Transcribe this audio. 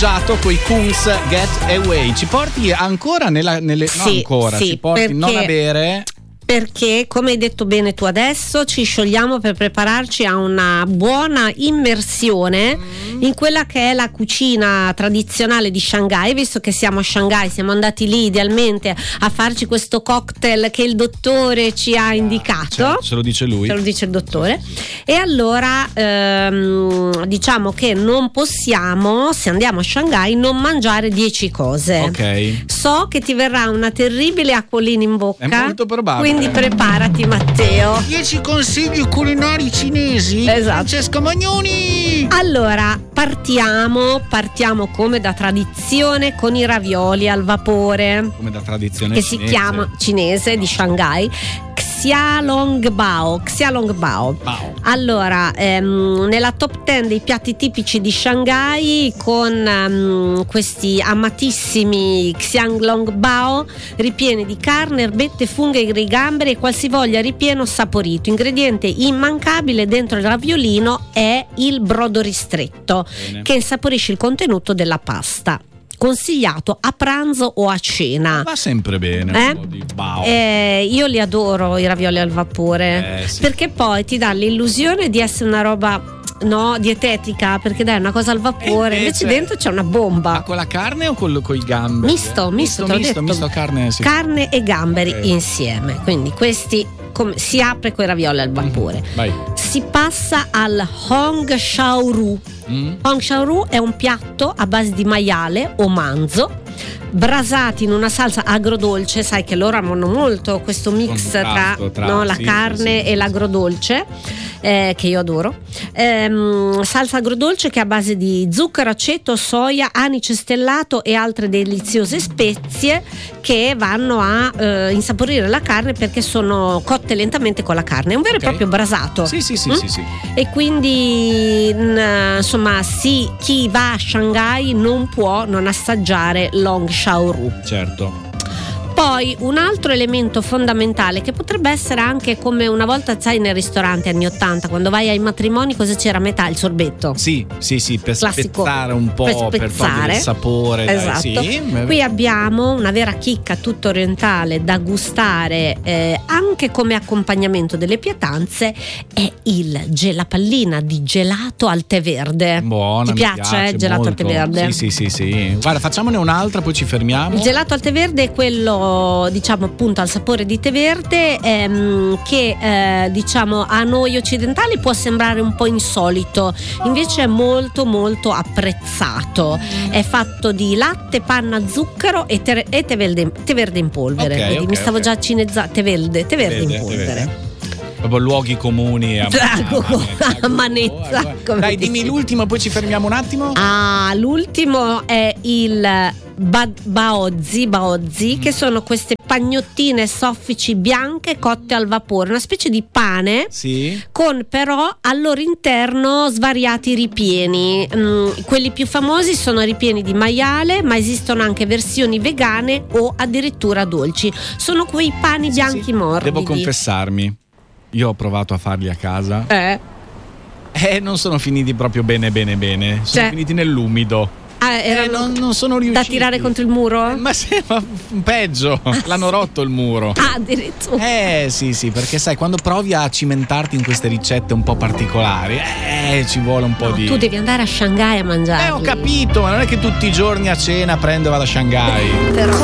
mangiato coi Kunz Get Away. Ci porti ancora sì, ci porti non a bere. Perché, come hai detto bene tu adesso, ci sciogliamo per prepararci a una buona immersione in quella che è la cucina tradizionale di Shanghai. Visto che siamo a Shanghai, siamo andati lì idealmente a farci questo cocktail che il dottore ci ha indicato. Ce lo dice lui. Ce lo dice il dottore. E allora diciamo che non possiamo, se andiamo a Shanghai, non mangiare 10 cose. Ok. So che ti verrà una terribile acquolina in bocca. È molto probabile. Quindi preparati, Matteo. 10 consigli culinari cinesi. Esatto. Francesco Magnoni. Allora, partiamo come da tradizione con i ravioli al vapore. Come da tradizione che cinese. si chiama cinese di Shanghai. Xiaolongbao. Allora, nella top 10 dei piatti tipici di Shanghai, con questi amatissimi Xiaolongbao ripieni di carne, erbette, funghi, gamberi e qualsivoglia ripieno saporito. Ingrediente immancabile dentro il raviolino è il brodo ristretto. Bene. Che insaporisce il contenuto della pasta. Consigliato a pranzo o a cena. Va sempre bene un po' di bao. Io li adoro i ravioli al vapore, sì. perché poi ti dà l'illusione di essere una roba dietetica, perché dai, una cosa al vapore, invece dentro c'è una bomba. Ma con la carne o con i gamberi? Misto, te l'ho detto. Misto carne, sì. Carne e gamberi insieme. Quindi questi si apre con i ravioli al vapore. Vai. Si passa al Hong Shao Ru. Hong Shao Ru è un piatto a base di maiale o manzo brasati in una salsa agrodolce. Sai che loro amano molto questo mix tra la carne e l'agrodolce, che io adoro. Salsa agrodolce che è a base di zucchero, aceto, soia, anice stellato e altre deliziose spezie che vanno a insaporire la carne, perché sono cotte lentamente con la carne. È un vero e proprio brasato. Sì. E quindi insomma, chi va a Shanghai non può non assaggiare Long Shao Ru. Certo. Poi un altro elemento fondamentale, che potrebbe essere anche come una volta, sai, nel ristorante anni 80, quando vai ai matrimoni, cosa c'era a metà? Il sorbetto. Sì, per classico, spezzare un po', per togliere il sapore. Esatto. Dai, sì. Qui abbiamo una vera chicca tutta orientale da gustare, anche come accompagnamento delle pietanze, è il gelapallina di gelato al tè verde. Buona, ti piace molto. Gelato al tè verde? Sì. Guarda, facciamone un'altra, poi ci fermiamo. Il gelato al tè verde è quello, diciamo, appunto al sapore di tè verde, che diciamo a noi occidentali può sembrare un po' insolito, invece è molto molto apprezzato. È fatto di latte, panna, zucchero e tè verde in polvere. Okay, mi stavo già cinezzando. Tè verde in polvere. Proprio luoghi comuni a manezza. Dai, dimmi l'ultimo, poi ci fermiamo un attimo. L'ultimo è il baozi, che sono queste pagnottine soffici bianche cotte al vapore, una specie di pane, con però al loro interno svariati ripieni. Quelli più famosi sono ripieni di maiale, ma esistono anche versioni vegane o addirittura dolci. Sono quei pani bianchi morbidi. Devo confessarmi, io ho provato a farli a casa. Non sono finiti proprio bene. Sono finiti nell'umido. Non sono riusciti. Da tirare contro il muro? Ma peggio, l'hanno rotto il muro. Addirittura. Sì, perché sai, quando provi a cimentarti in queste ricette un po' particolari, ci vuole un po' di. Tu devi andare a Shanghai a mangiare. Ho capito, ma non è che tutti i giorni a cena prendo e vado a Shanghai. Però